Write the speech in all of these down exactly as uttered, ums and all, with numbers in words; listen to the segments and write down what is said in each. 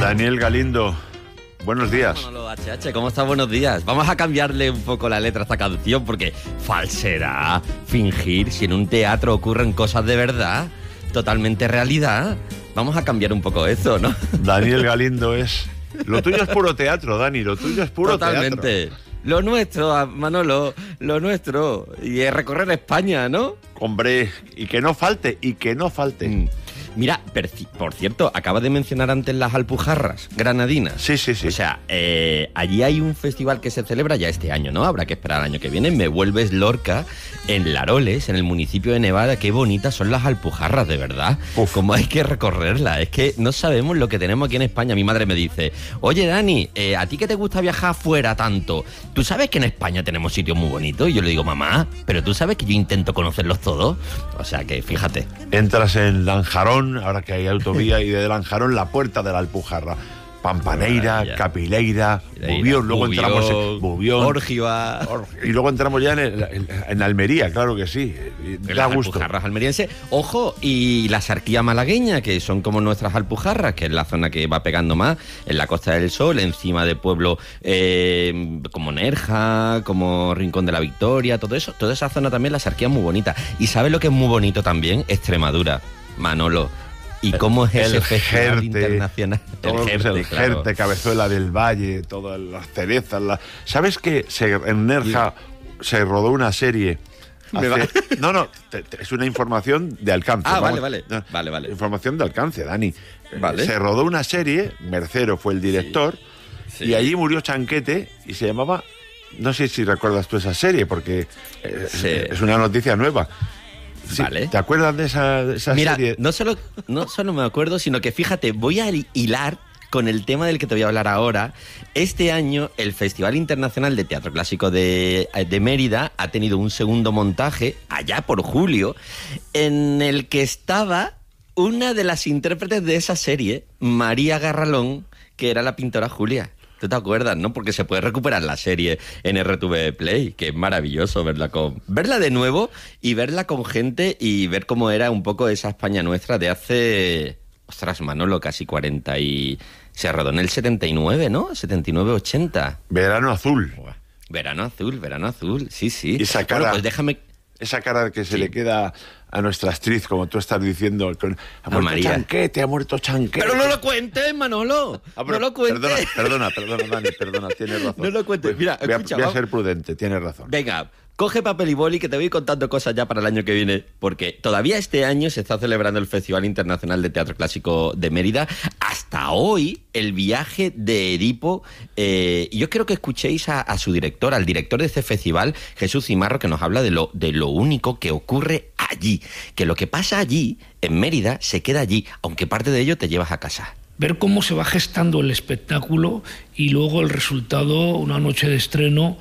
Daniel Galindo, buenos días. Manolo H H, ¿cómo estás? Buenos días. Vamos a cambiarle un poco la letra a esta canción porque falsedad, fingir, si en un teatro ocurren cosas de verdad, totalmente realidad. Vamos a cambiar un poco eso, ¿no? Daniel Galindo es... Lo tuyo es puro teatro, Dani, lo tuyo es puro totalmente. teatro. Totalmente. Lo nuestro, Manolo, lo nuestro. Y es recorrer España, ¿no? Hombre, y que no falte, y que no falte. Mm. Mira, por cierto, acabas de mencionar antes las Alpujarras granadinas. Sí, sí, sí. O sea, eh, allí hay un festival que se celebra ya este año, ¿no? Habrá que esperar al año que viene. Me vuelves Lorca, en Laroles, en el municipio de Nevada. Qué bonitas son las Alpujarras, de verdad. Uf. Cómo hay que recorrerlas. Es que no sabemos lo que tenemos aquí en España. Mi madre me dice, oye, Dani, eh, ¿a ti que te gusta viajar afuera tanto? ¿Tú sabes que en España tenemos sitios muy bonitos? Y yo le digo, mamá, ¿pero tú sabes que yo intento conocerlos todos? O sea que, fíjate. Entras en Lanjarón, ahora que hay autovía, y de Lanjarón la puerta de la Alpujarra. Pampaneira, Maravilla. Capileira, Bubión, luego Bubión, entramos en Bubión. Órgiva. Y luego entramos ya en, el, en, en Almería, claro que sí. Da Las gusto. Alpujarras almerienses. Ojo, y la Sarquía malagueña, que son como nuestras Alpujarras, que es la zona que va pegando más, en la Costa del Sol, encima de pueblos eh, como Nerja, como Rincón de la Victoria, todo eso. Toda esa zona también, la Sarquía es muy bonita. ¿Y sabes lo que es muy bonito también? Extremadura, Manolo. ¿Y cómo es ese el festival Jerte, internacional? Todo el Jerte, el claro. Jerte, Cabezuela del Valle, todas las cerezas. La... ¿Sabes que se, en Nerja se rodó una serie? Me va. Hace... No, no, te, te, es una información de alcance. Ah, vamos. vale, vale. No, vale, vale. Información de alcance, Dani. Vale. Se rodó una serie, Mercero fue el director, Sí. y allí murió Chanquete y se llamaba... No sé si recuerdas tú esa serie, porque eh, Sí. es una noticia nueva. Sí, Vale. ¿te acuerdas de esa, de esa Mira, serie? no solo, no solo me acuerdo, sino que fíjate, voy a hilar con el tema del que te voy a hablar ahora. Este año el Festival Internacional de Teatro Clásico de, de Mérida ha tenido un segundo montaje, allá por julio, en el que estaba una de las intérpretes de esa serie, María Garralón, que era la pintora Julia. ¿Tú te acuerdas, no? Porque se puede recuperar la serie en R T V Play, que es maravilloso verla con verla de nuevo y verla con gente y ver cómo era un poco esa España nuestra de hace... Ostras, Manolo, casi cuarenta y... Se rodó en el setenta y nueve, ¿no? setenta y nueve, ochenta. Verano Azul. Verano azul, verano azul, sí, sí. Y esa cara, bueno, pues déjame... esa cara que se Sí. le queda a nuestra actriz, como tú estás diciendo, con, ha A muerto María. Chanquete, ha muerto Chanquete. Pero no lo cuentes, Manolo. Ah, pero no lo cuentes. Perdona, perdona, perdona, Dani, perdona, tienes razón. No lo cuentes. Voy- Mira, voy a, escucha, voy a vamos. ser prudente, tienes razón. Venga, coge papel y boli que te voy contando cosas ya para el año que viene, porque todavía este año se está celebrando el Festival Internacional de Teatro Clásico de Mérida. Hasta hoy, el viaje de Edipo. Eh, yo quiero que escuchéis a, a su director, al director de este festival, Jesús Cimarro, que nos habla de lo, de lo único que ocurre allí. Que lo que pasa allí, en Mérida, se queda allí, aunque parte de ello te llevas a casa. Ver cómo se va gestando el espectáculo y luego el resultado, una noche de estreno,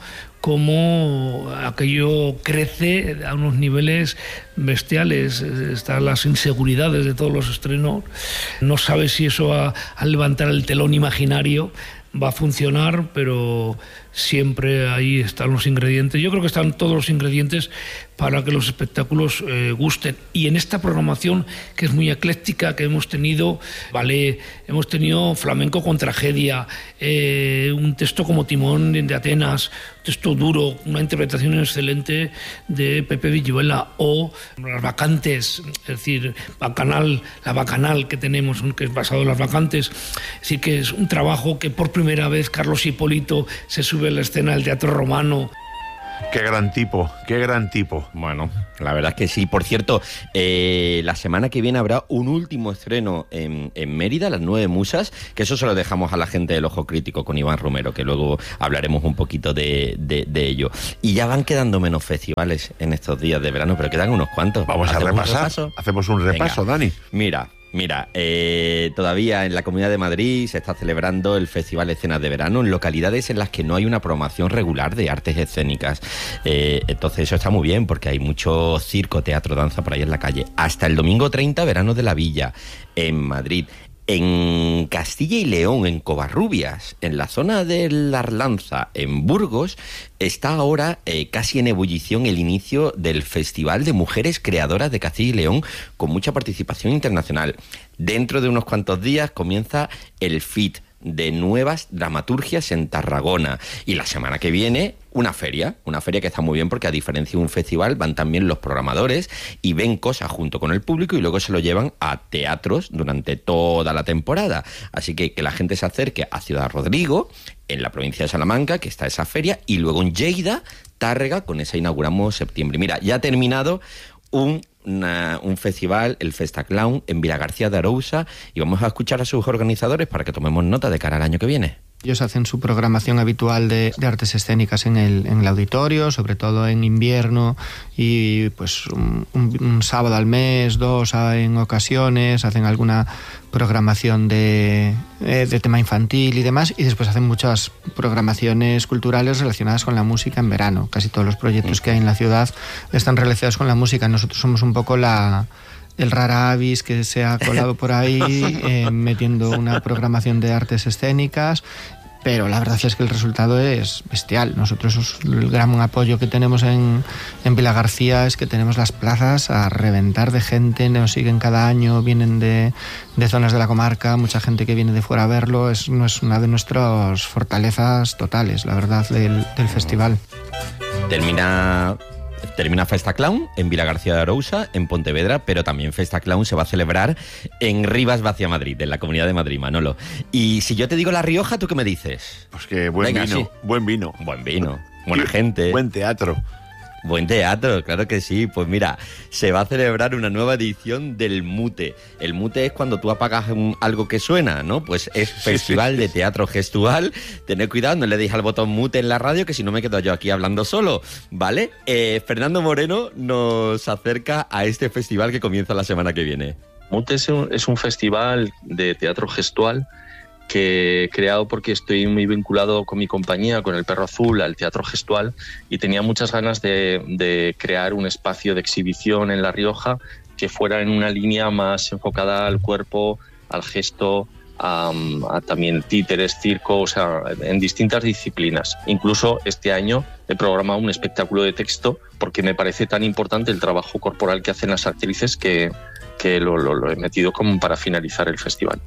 cómo aquello crece a unos niveles bestiales. Están las inseguridades de todos los estrenos. No sabes si eso a- al levantar el telón imaginario va a funcionar, pero siempre ahí están los ingredientes. Yo creo que están todos los ingredientes para que los espectáculos eh, gusten. Y en esta programación, que es muy ecléctica, que hemos tenido ballet, hemos tenido flamenco con tragedia, eh, un texto como Timón de Atenas, un texto duro, una interpretación excelente de Pepe Villuela, o Las Vacantes, es decir, Bacanal, la Bacanal que tenemos, que es basado en Las Vacantes. Es decir, que es un trabajo que por primera vez Carlos Hipólito se sube a la escena del teatro romano. Qué gran tipo, qué gran tipo. Bueno, la verdad es que sí. Por cierto, eh, la semana que viene habrá un último estreno en, en Mérida, Las Nueve Musas, que eso se lo dejamos a la gente del Ojo Crítico con Iván Romero, que luego hablaremos un poquito de, de, de ello. Y ya van quedando menos festivales en estos días de verano, pero quedan unos cuantos. Vamos a ¿Hacemos un repasar. repaso? Hacemos un repaso, Venga. Dani. Mira, mira, eh, todavía en la Comunidad de Madrid se está celebrando el Festival Escenas de Verano en localidades en las que no hay una programación regular de artes escénicas. Eh, entonces eso está muy bien porque hay mucho circo, teatro, danza por ahí en la calle. Hasta el domingo treinta, Verano de la Villa, en Madrid. En Castilla y León, en Covarrubias, en la zona de la Arlanza, en Burgos, está ahora eh, casi en ebullición el inicio del Festival de Mujeres Creadoras de Castilla y León, con mucha participación internacional. Dentro de unos cuantos días comienza el F I T, de nuevas dramaturgias en Tarragona. Y la semana que viene, una feria, una feria que está muy bien porque a diferencia de un festival van también los programadores y ven cosas junto con el público y luego se lo llevan a teatros durante toda la temporada. Así que que la gente se acerque a Ciudad Rodrigo, en la provincia de Salamanca, que está esa feria, y luego en Lleida, Tárrega, con esa inauguramos septiembre. Mira, ya ha terminado un Una, un festival, el Festaclown, en Vilagarcía de Arousa, y vamos a escuchar a sus organizadores para que tomemos nota de cara al año que viene. Ellos hacen su programación habitual de, de artes escénicas en el, en el auditorio, sobre todo en invierno, y pues un, un, un sábado al mes, dos en ocasiones, hacen alguna programación de, eh, de tema infantil y demás, y después hacen muchas programaciones culturales relacionadas con la música en verano. Casi todos los proyectos que hay en la ciudad están relacionados con la música. Nosotros somos un poco la... el rara avis que se ha colado por ahí eh, metiendo una programación de artes escénicas, pero la verdad es que el resultado es bestial. Nosotros el gran apoyo que tenemos en, en Vilagarcía es que tenemos las plazas a reventar de gente, nos siguen cada año, vienen de, de zonas de la comarca, mucha gente que viene de fuera a verlo. Es, no es una de nuestras fortalezas totales, la verdad, del, del festival. Termina... Termina Festaclown en Vilagarcía de Arousa, en Pontevedra, pero también Festaclown se va a celebrar en Rivas Vacia Madrid, en la Comunidad de Madrid, Manolo. Y si yo te digo La Rioja, ¿tú qué me dices? Pues que buen Venga, vino, sí. buen vino. Buen vino, buena gente. Buen teatro. Buen teatro, claro que sí. Pues mira, se va a celebrar una nueva edición del Mute. El Mute es cuando tú apagas un, algo que suena, ¿no? Pues es Festival sí, sí, sí. de Teatro Gestual. Tened cuidado, no le deis al botón Mute en la radio, que si no me quedo yo aquí hablando solo, ¿vale? Eh, Fernando Moreno nos acerca a este festival que comienza la semana que viene. Mute es un, es un festival de teatro gestual que he creado porque estoy muy vinculado con mi compañía, con El Perro Azul, al teatro gestual, y tenía muchas ganas de, de crear un espacio de exhibición en La Rioja que fuera en una línea más enfocada al cuerpo, al gesto, a, a también títeres, circo, o sea, en distintas disciplinas. Incluso este año he programado un espectáculo de texto porque me parece tan importante el trabajo corporal que hacen las actrices que, que lo, lo, lo he metido como para finalizar el festival.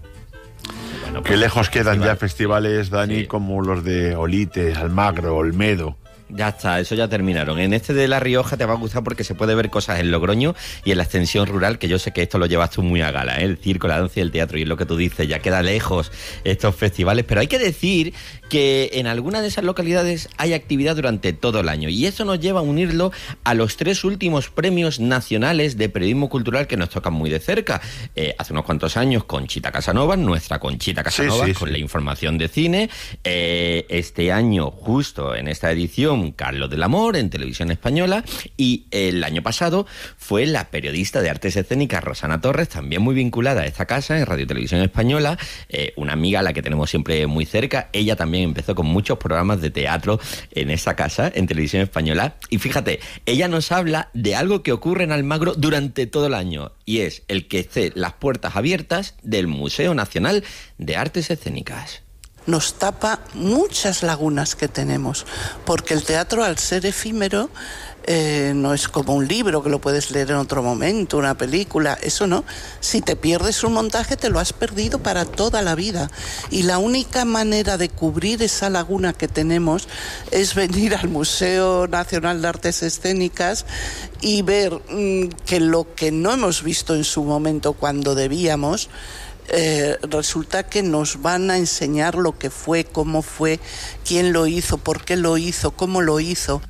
Bueno, pues qué lejos quedan festival. ya festivales, Dani, sí. como los de Olite, Almagro, Olmedo. Ya está, eso ya terminaron. En este de La Rioja te va a gustar porque se puede ver cosas en Logroño y en la extensión rural, que yo sé que esto lo llevas tú muy a gala, ¿eh? El circo, la danza y el teatro, y es lo que tú dices, ya queda lejos estos festivales, pero hay que decir que en algunas de esas localidades hay actividad durante todo el año, y eso nos lleva a unirlo a los tres últimos premios nacionales de periodismo cultural que nos tocan muy de cerca. Eh, hace unos cuantos años, Conchita Casanova, nuestra Conchita Casanova, sí, sí, con sí. la información de cine. Eh, este año, justo en esta edición, Carlos del Amor en Televisión Española, y el año pasado fue la periodista de artes escénicas Rosana Torres, también muy vinculada a esta casa en Radio Televisión Española, eh, una amiga a la que tenemos siempre muy cerca. Ella también empezó con muchos programas de teatro en esa casa, en Televisión Española, y fíjate, ella nos habla de algo que ocurre en Almagro durante todo el año, y es el que esté las puertas abiertas del Museo Nacional de Artes Escénicas. Nos tapa muchas lagunas que tenemos, porque el teatro, al ser efímero, eh, no es como un libro que lo puedes leer en otro momento, una película, eso no. Si te pierdes un montaje, te lo has perdido para toda la vida, y la única manera de cubrir esa laguna que tenemos es venir al Museo Nacional de Artes Escénicas y ver mmm, que lo que no hemos visto en su momento cuando debíamos, Eh, resulta que nos van a enseñar lo que fue, cómo fue, quién lo hizo, por qué lo hizo, cómo lo hizo.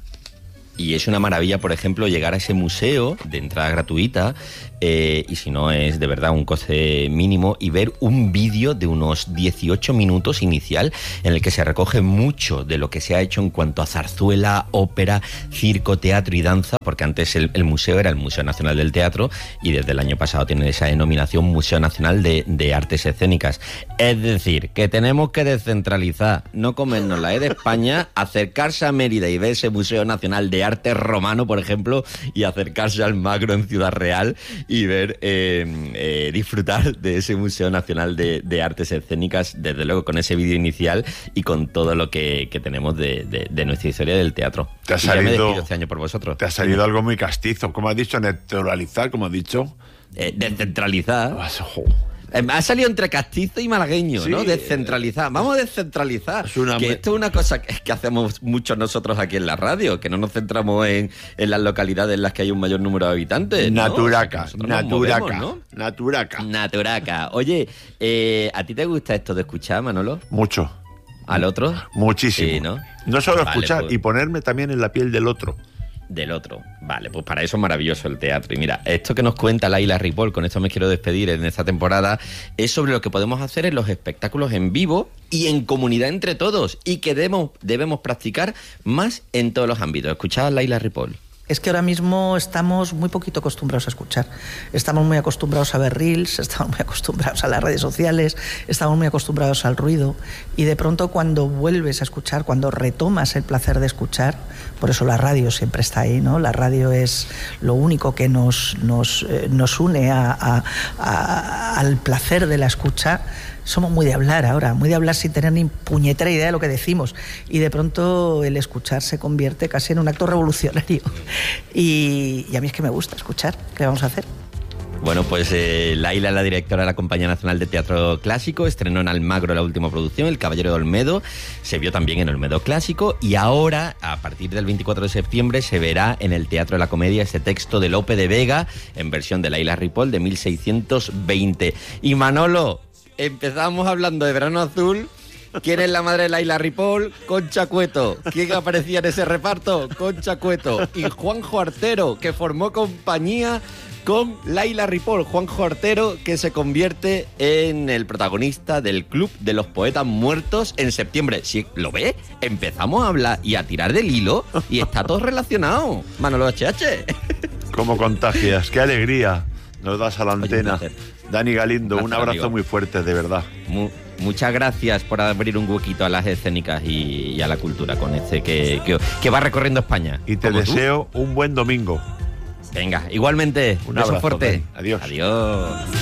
Y es una maravilla, por ejemplo, llegar a ese museo de entrada gratuita, eh, y si no es de verdad un coste mínimo, y ver un vídeo de unos dieciocho minutos inicial en el que se recoge mucho de lo que se ha hecho en cuanto a zarzuela, ópera, circo, teatro y danza, porque antes el, el museo era el Museo Nacional del Teatro y desde el año pasado tiene esa denominación Museo Nacional de, de Artes Escénicas. Es decir, que tenemos que descentralizar, no comernos la E de España, acercarse a Mérida y ver ese Museo Nacional de Arte Romano, por ejemplo, y acercarse al Almagro en Ciudad Real y ver, eh, eh, disfrutar de ese Museo Nacional de, de Artes Escénicas, desde luego con ese vídeo inicial y con todo lo que, que tenemos de, de, de nuestra historia del teatro. Te ha salido, y ya me despido este año por vosotros. Te ha salido algo muy castizo, como has dicho, neutralizar, como has dicho. Eh, descentralizar. Ha salido entre castizo y malagueño, Sí. ¿no? Descentralizar. Vamos a descentralizar. Es una que me- esto es una cosa que, que hacemos muchos nosotros aquí en la radio, que no nos centramos en, en las localidades en las que hay un mayor número de habitantes. ¿no? Naturaca, O sea, que nosotros nos naturaca, movemos, ¿no? naturaca. Naturaca. Oye, eh, ¿a ti te gusta esto de escuchar, Manolo? Mucho, ¿Al otro? muchísimo. Sí, ¿no? No solo Vale, escuchar, pues. y ponerme también en la piel del otro. Del otro. Vale, pues para eso es maravilloso el teatro. Y mira, esto que nos cuenta Laila Ripoll, con esto me quiero despedir en esta temporada, es sobre lo que podemos hacer en los espectáculos en vivo y en comunidad entre todos, y que debemos, debemos practicar más en todos los ámbitos. Escuchad a Laila Ripoll. Es que ahora mismo estamos muy poquito acostumbrados a escuchar. Estamos muy acostumbrados a ver reels, estamos muy acostumbrados a las redes sociales, estamos muy acostumbrados al ruido, y de pronto cuando vuelves a escuchar, cuando retomas el placer de escuchar, por eso la radio siempre está ahí, ¿no? La radio es lo único que nos, nos, eh, nos une a, a, a, al placer de la escucha. Somos muy de hablar ahora, muy de hablar sin tener ni puñetera idea de lo que decimos, y de pronto el escuchar se convierte casi en un acto revolucionario, y, y a mí es que me gusta escuchar. ¿Qué vamos a hacer? Bueno, pues eh, Laila, la directora de la Compañía Nacional de Teatro Clásico, estrenó en Almagro la última producción, El Caballero de Olmedo, se vio también en Olmedo Clásico, y ahora, a partir del veinticuatro de septiembre, se verá en el Teatro de la Comedia este texto de Lope de Vega, en versión de Laila Ripoll, de mil seiscientos veinte. Y Manolo, empezamos hablando de Verano Azul. ¿Quién es la madre de Laila Ripoll? Concha Cueto. ¿Quién aparecía en ese reparto? Concha Cueto. Y Juanjo Artero, que formó compañía con Laila Ripoll. Juanjo Artero, que se convierte en el protagonista del Club de los Poetas Muertos en septiembre. ¿Sí? ¿Lo ve? Empezamos a hablar y a tirar del hilo y está todo relacionado. Manolo H H. ¿Cómo contagias? ¡Qué alegría nos das a la Oye, un antena! placer. Dani Galindo, Un un placer, abrazo amigo. muy fuerte, de verdad. Mu- muchas gracias por abrir un huequito a las escénicas y, y a la cultura con este que, que, que va recorriendo España. Y te Como tú. deseo un buen domingo. Venga, igualmente. Un beso abrazo, fuerte. Dani. Adiós. Adiós.